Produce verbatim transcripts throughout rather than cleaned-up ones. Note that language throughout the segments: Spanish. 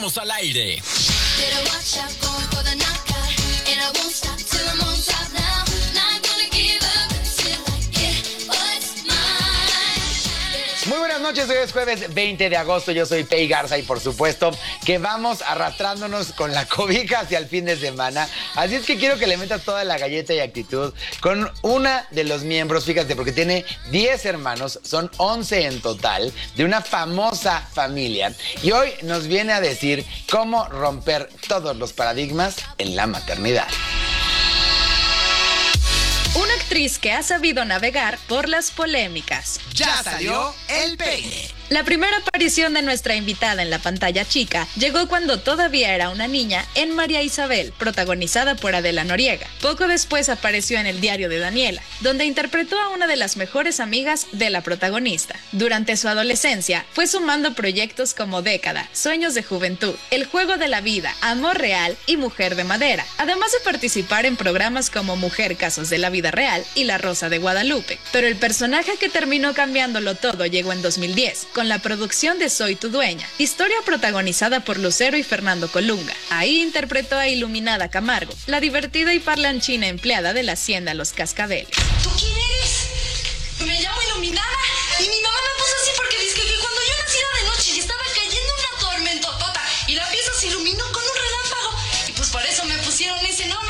estamos al aire. Muy buenas noches, hoy es jueves veinte de agosto, yo soy Pei Garza y por supuesto que vamos arrastrándonos con la cobija hacia el fin de semana. Así es que quiero que le metas toda la galleta y actitud con una de los miembros, fíjate, porque tiene diez hermanos, son once en total, de una famosa familia. Y hoy nos viene a decir cómo romper todos los paradigmas en la maternidad. Una actriz que ha sabido navegar por las polémicas. Ya salió el peine. La primera aparición de nuestra invitada en la pantalla chica llegó cuando todavía era una niña en María Isabel, protagonizada por Adela Noriega. Poco después apareció en El diario de Daniela, donde interpretó a una de las mejores amigas de la protagonista. Durante su adolescencia, fue sumando proyectos como Década, Sueños de Juventud, El juego de la vida, Amor real y Mujer de madera, además de participar en programas como Mujer Casos de la vida real y La Rosa de Guadalupe. Pero el personaje que terminó cambiándolo todo llegó en dos mil diez, con la producción de Soy tu dueña, historia protagonizada por Lucero y Fernando Colunga. Ahí interpretó a Iluminada Camargo, la divertida y parlanchina empleada de la hacienda Los Cascabeles. ¿Tú quién eres? Me llamo Iluminada y mi mamá me puso así porque dice que cuando yo nací era de noche y estaba cayendo una tormentotota y la pieza se iluminó con un relámpago y pues por eso me pusieron ese nombre.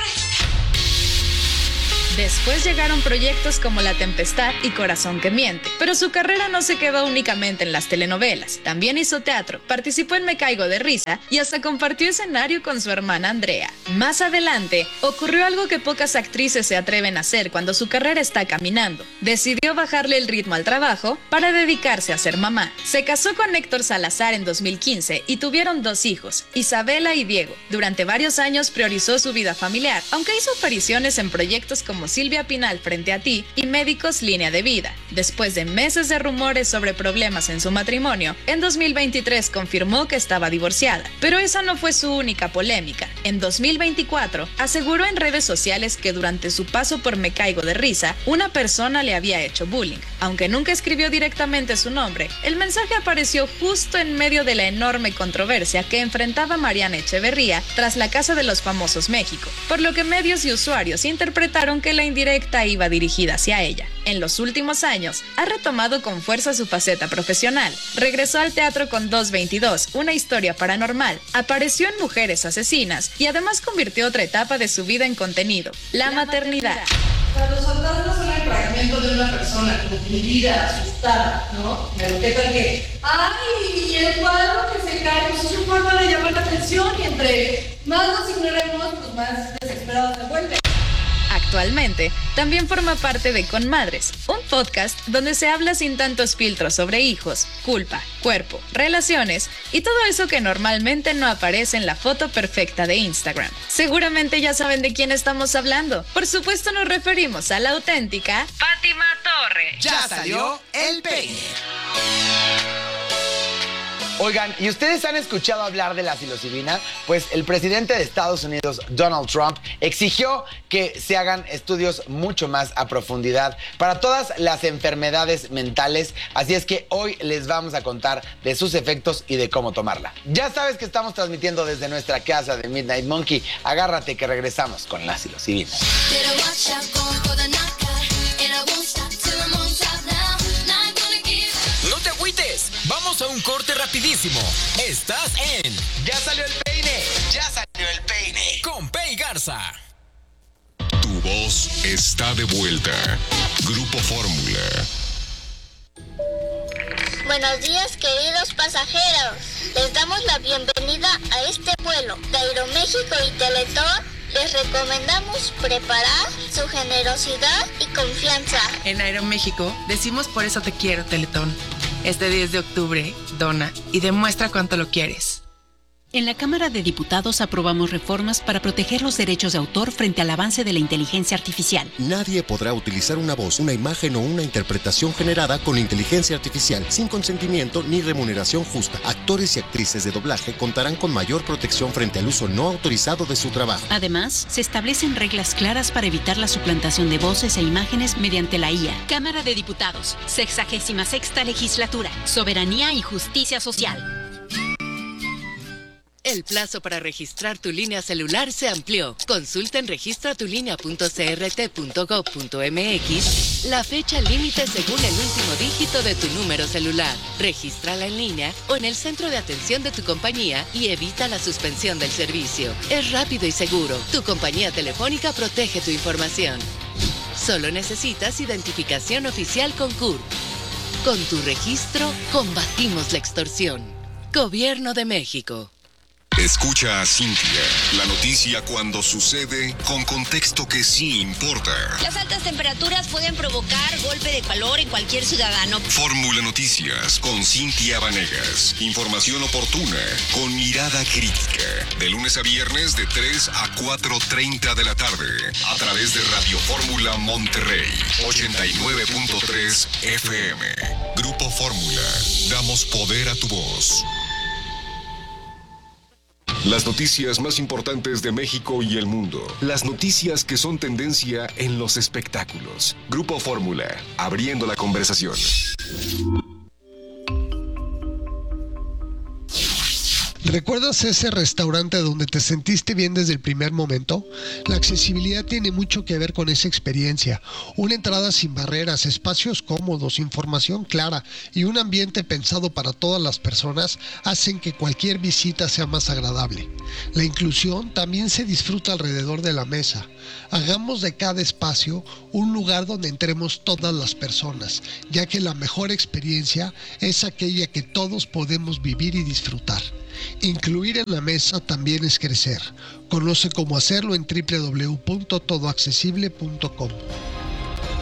Después llegaron proyectos como La Tempestad y Corazón que miente, pero su carrera no se quedó únicamente en las telenovelas. También hizo teatro, participó en Me caigo de risa y hasta compartió escenario con su hermana Andrea. Más adelante, ocurrió algo que pocas actrices se atreven a hacer cuando su carrera está caminando. Decidió bajarle el ritmo al trabajo para dedicarse a ser mamá. Se casó con Héctor Salazar en dos mil quince y tuvieron dos hijos, Isabela y Diego. Durante varios años priorizó su vida familiar, aunque hizo apariciones en proyectos como Silvia Pinal Frente a ti y Médicos Línea de Vida. Después de meses de rumores sobre problemas en su matrimonio, en dos mil veintitrés confirmó que estaba divorciada. Pero esa no fue su única polémica. En dos mil veinticuatro aseguró en redes sociales que durante su paso por Me caigo de risa, una persona le había hecho bullying. Aunque nunca escribió directamente su nombre, el mensaje apareció justo en medio de la enorme controversia que enfrentaba Mariana Echeverría tras la Casa de los Famosos México, por lo que medios y usuarios interpretaron que la indirecta iba dirigida hacia ella. En los últimos años, ha retomado con fuerza su faceta profesional. Regresó al teatro con doscientos veintidós, una historia paranormal. Apareció en Mujeres Asesinas y además convirtió otra etapa de su vida en contenido, la, la maternidad. maternidad. Para los fantasmas son el fragmento de una persona confundida, asustada, ¿no? Pero qué tal que, ¡ay! Y el cuadro que se cae, pues es un forma de llamar la atención y entre más nos ignoremos, pues más desesperados se vuelven. Actualmente, también forma parte de Con Madres, un podcast donde se habla sin tantos filtros sobre hijos, culpa, cuerpo, relaciones y todo eso que normalmente no aparece en la foto perfecta de Instagram. Seguramente ya saben de quién estamos hablando. Por supuesto nos referimos a la auténtica Fátima Torre. Ya salió el peine. Oigan, ¿y ustedes han escuchado hablar de la psilocibina? Pues el presidente de Estados Unidos, Donald Trump, exigió que se hagan estudios mucho más a profundidad para todas las enfermedades mentales. Así es que hoy les vamos a contar de sus efectos y de cómo tomarla. Ya sabes que estamos transmitiendo desde nuestra casa de Midnight Monkey. Agárrate que regresamos con la psilocibina. No te agüites, vamos a un corte rapidísimo. Estás en ¡Ya salió el peine! ¡Ya salió el peine! Con Pei Garza. Tu voz está de vuelta. Grupo Fórmula. Buenos días, queridos pasajeros. Les damos la bienvenida a este vuelo de Aeroméxico y Teletón. Les recomendamos preparar su generosidad y confianza. En Aeroméxico decimos por eso te quiero, Teletón. Este diez de octubre, dona y demuestra cuánto lo quieres. En la Cámara de Diputados aprobamos reformas para proteger los derechos de autor frente al avance de la inteligencia artificial. Nadie podrá utilizar una voz, una imagen o una interpretación generada con inteligencia artificial sin consentimiento ni remuneración justa. Actores y actrices de doblaje contarán con mayor protección frente al uso no autorizado de su trabajo. Además, se establecen reglas claras para evitar la suplantación de voces e imágenes mediante la I A. Cámara de Diputados, sexagésima sexta legislatura, soberanía y justicia social. El plazo para registrar tu línea celular se amplió. Consulta en registra tu línea punto c r t punto gov punto m x la fecha límite según el último dígito de tu número celular. Regístrala en línea o en el centro de atención de tu compañía y evita la suspensión del servicio. Es rápido y seguro. Tu compañía telefónica protege tu información. Solo necesitas identificación oficial con C U R. Con tu registro, combatimos la extorsión. Gobierno de México. Escucha a Cintia, la noticia cuando sucede con contexto que sí importa. Las altas temperaturas pueden provocar golpe de calor en cualquier ciudadano. Fórmula Noticias con Cintia Vanegas. Información oportuna con mirada crítica. De lunes a viernes de tres a cuatro treinta de la tarde. A través de Radio Fórmula Monterrey. ochenta y nueve punto tres F M. Grupo Fórmula. Damos poder a tu voz. Las noticias más importantes de México y el mundo. Las noticias que son tendencia en los espectáculos. Grupo Fórmula, abriendo la conversación. ¿Recuerdas ese restaurante donde te sentiste bien desde el primer momento? La accesibilidad tiene mucho que ver con esa experiencia. Una entrada sin barreras, espacios cómodos, información clara y un ambiente pensado para todas las personas hacen que cualquier visita sea más agradable. La inclusión también se disfruta alrededor de la mesa. Hagamos de cada espacio un lugar donde entremos todas las personas, ya que la mejor experiencia es aquella que todos podemos vivir y disfrutar. Incluir en la mesa también es crecer. Conoce cómo hacerlo en doble u doble u doble u punto todo accesible punto com.